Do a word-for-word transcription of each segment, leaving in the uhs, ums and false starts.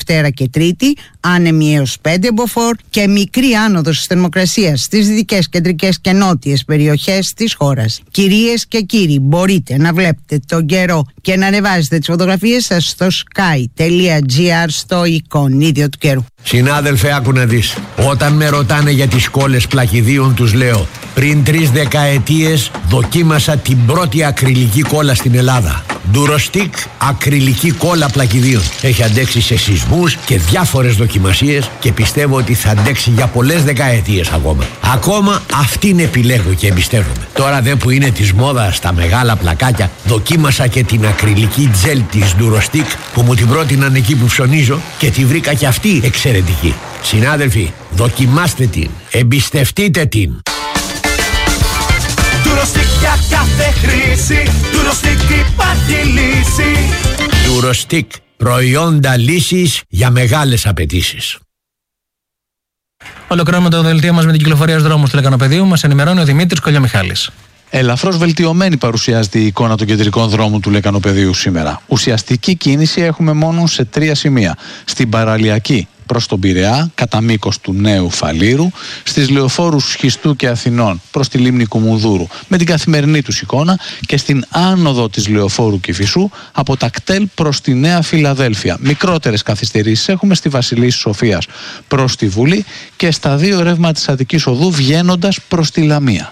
Δευτέρα και Τρίτη, άνεμη έως πέντε μποφόρ και μικρή άνοδος της θερμοκρασίας στις δυτικές, κεντρικές και νότιες περιοχές της χώρας. Κυρίες και κύριοι, μπορείτε να βλέπετε τον καιρό και να ανεβάζετε τις φωτογραφίες σας στο sky τελεία gr στο εικονίδιο του καιρού. Συνάδελφε, άκου να δεις. Όταν με ρωτάνε για τις κόλλες πλακιδίων, τους λέω: πριν τρεις δεκαετίες δοκίμασα την πρώτη ακριλική κόλλα στην Ελλάδα. Durostic ακριλική κόλλα πλακιδίων. Έχει αντέξει σε σεισμούς και διάφορες δοκιμασίες και πιστεύω ότι θα αντέξει για πολλές δεκαετίες ακόμα. Ακόμα αυτήν επιλέγω και εμπιστεύομαι. Τώρα δε που είναι της μόδας τα μεγάλα πλακάκια, δοκίμασα και την ακριλική τζέλ της Durostic που μου την πρότειναν εκεί που ψωνίζω και τη βρήκα και αυτή εξαιρετική. Συνάδελφοι, δοκιμάστε την, εμπιστευτείτε την. Durostic για κάθε χρήση, Durostic υπάρχει λύση. Durostic, προϊόντα λύσης για μεγάλες απαιτήσεις. Ολοκληρώνουμε το δελτίο μας με την κυκλοφορία στους δρόμους του Λεκανοπεδίου. Μας ενημερώνει ο Δημήτρης Κολιομιχάλης. Ελαφρώς βελτιωμένη παρουσιάζεται η εικόνα των κεντρικών δρόμων του Λεκανοπεδίου σήμερα. Ουσιαστική κίνηση έχουμε μόνο σε τρία σημεία. Στην παραλιακή προς τον Πειραιά, κατά μήκος του Νέου Φαλήρου, στις λεωφόρους Σχιστού και Αθηνών προς τη λίμνη Κουμουνδούρου με την καθημερινή τους εικόνα και στην άνοδο της λεωφόρου Κηφισού από τα κτέλ προς τη Νέα Φιλαδέλφια. Μικρότερες καθυστερήσεις έχουμε στη Βασιλής Σοφίας προς τη Βουλή και στα δύο ρεύμα της Αττικής Οδού βγαίνοντας προς τη Λαμία.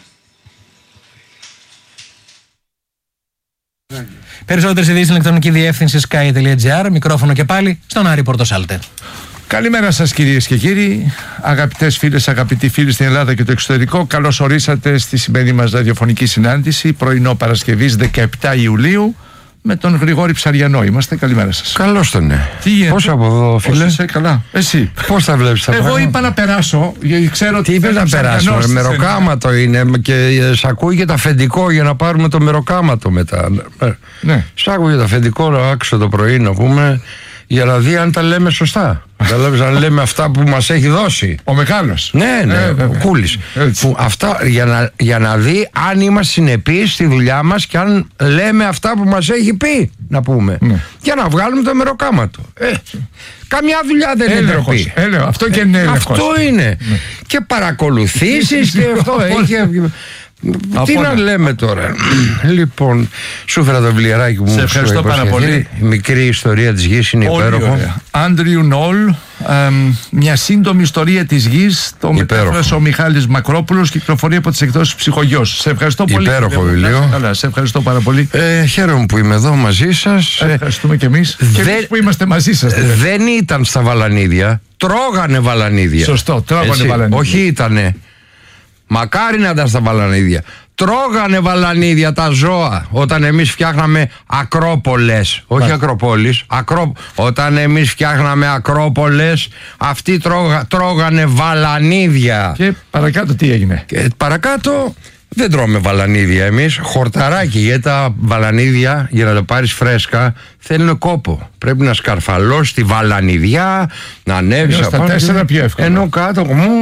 Περισσότερες ειδήσεις στην ηλεκτρονική διεύθυνση sky τελεία gr. Μικρόφωνο και πάλι στον Άρη Πορτοσάλτε. Καλημέρα σας κυρίες και κύριοι, αγαπητές φίλες, αγαπητοί φίλοι στην Ελλάδα και το εξωτερικό. Καλώς ορίσατε στη σημερινή μας ραδιοφωνική συνάντηση, πρωινό Παρασκευής δεκαεπτά Ιουλίου, με τον Γρηγόρη Ψαριανό. Είμαστε, καλημέρα σας. Καλώς τον ναι. Τι γίνεται? Πώς από εδώ, φίλε? Πώς είσαι, καλά. Εσύ? Πώς τα βλέπεις τα πράγματα? Εγώ είπα να περάσω, γιατί ξέρω τι είπε να περάσω. Μεροκάματο είναι και σ' ακούγεται τα αφεντικό για να πάρουμε το μεροκάματο μετά. Ναι. Σ' ακούγεται αφεντικό να άξω το πρωί να πούμε, για να δει αν τα λέμε σωστά. Δηλαδή να λέμε αυτά που μας έχει δώσει ο μεγάλος. Ναι, ναι, ε, ο Κούλης. Που αυτά για να, για να δει αν είμαστε συνεπείς στη δουλειά μας και αν λέμε αυτά που μας έχει πει να πούμε. Ναι. Για να βγάλουμε το μεροκάματο. Ε, καμιά δουλειά δεν έλεγχος, είναι έλεγχος. Αυτό και είναι έλεγχος. Αυτό είναι. Ναι. Και παρακολουθήσεις και αυτό έχει... Τι να λέμε τώρα. Λοιπόν, σου έφερα το βιβλιαράκι μου. Σε ευχαριστώ πάρα πολύ. Η μικρή ιστορία της γης είναι υπέροχο. Άντριου Νόλ, μια σύντομη ιστορία της γης. Το μετάφρασε ο Μιχάλης Μακρόπουλος και κυκλοφορεί από τις εκδόσεις Ψυχογιός. Σε ευχαριστώ πολύ. Υπέροχο βιβλίο. Καλά, σε ευχαριστώ πάρα πολύ. Ε, χαίρομαι που είμαι εδώ μαζί σας. Σε ευχαριστούμε και εμείς. Δε... Και εμείς που είμαστε μαζί σας. Δεν ήταν στα βαλανίδια. Τρώγανε βαλανίδια. Σωστό, τρώγανε Έτσι, βαλανίδια. Όχι ήτανε. Μακάρι να ήταν στα βαλανίδια. Τρώγανε βαλανίδια τα ζώα όταν εμείς φτιάχναμε ακρόπολες. Όχι ακροπόλεις. Ακρό... Όταν εμείς φτιάχναμε ακρόπολες, αυτοί τρώγα... τρώγανε βαλανίδια. Και παρακάτω τι έγινε? Και παρακάτω δεν τρώμε βαλανίδια εμείς. Χορταράκι, γιατί τα βαλανίδια για να τα πάρεις φρέσκα θέλουν κόπο. Πρέπει να σκαρφαλώσεις τη βαλανιδιά, να ανέβεις στα τέσσερα πιο εύκολα. Ενώ κάτω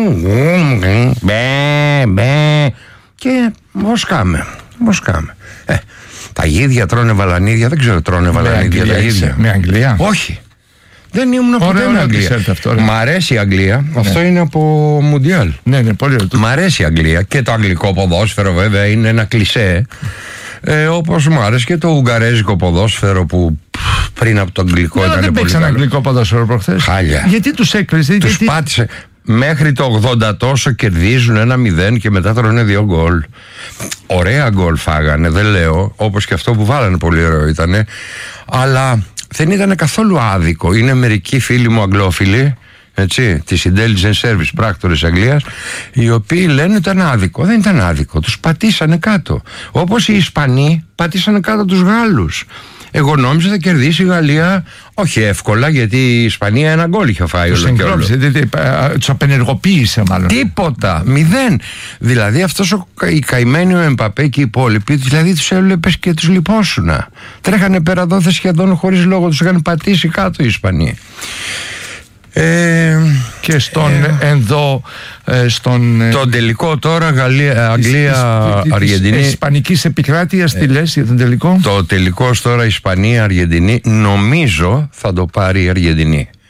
μπε, μπε, και μοσκάμε, μοσκάμε. Ε, τα γίδια τρώνε βαλανίδια, δεν ξέρω τρώνε βαλανίδια τα γίδια. Με Αγγλία? Όχι. Δεν ήμουν ποτέ με Αγγλία. Μ' αρέσει η Αγγλία. Ναι. Αυτό είναι από Μουντιάλ. Ναι, ναι, πολύ ωραίο. Μ' αρέσει η Αγγλία και το αγγλικό ποδόσφαιρο, βέβαια, είναι ένα κλισέ. Ε, όπως μου άρεσε και το ουγγαρέζικο ποδόσφαιρο που πριν από το αγγλικό ναι, ήταν δεν πολύ παίξαν αγγλικό ποδόσφαιρο προχθές. Χάλια. Γιατί τους έκλεισε? Τους γιατί... πάτησε. Μέχρι το ογδόντα τόσο κερδίζουν ένα μηδέν και μετά τρώνε δύο γκολ. Ωραία γκολ φάγανε, δεν λέω. Όπως και αυτό που βάλανε, πολύ ωραίο ήτανε. Αλλά δεν ήταν καθόλου άδικο. Είναι μερικοί φίλοι μου αγγλόφιλοι, έτσι, της Intelligence Service, πράκτορες Αγγλίας, οι οποίοι λένε ότι ήταν άδικο. Δεν ήταν άδικο. Τους πατήσανε κάτω. Όπως οι Ισπανοί πατήσανε κάτω τους Γάλλους. Εγώ νόμιζα θα κερδίσει η Γαλλία, όχι εύκολα, γιατί η Ισπανία ένα γκολ είχε φάει όλο και όλο. Τους απενεργοποίησε μάλλον. Τίποτα, μηδέν. Δηλαδή αυτός ο, η καημένη ο Εμπαπέ και οι υπόλοιποι, δηλαδή τους έβλεπες και τους λιπόσουνα. Τρέχανε πέρα δόθε σχεδόν χωρίς λόγο, τους είχαν πατήσει κάτω οι Ισπανοί. Ε, και στον ε, ενδο ε, στον, τον τελικό τώρα Γαλλία, Αγγλία, Αργεντινή. Της ισπανικής επικράτειας, ε, τι λες για τον τελικό? Το τελικό τώρα Ισπανία, Αργεντινή, νομίζω θα το πάρει η Αργεντινή.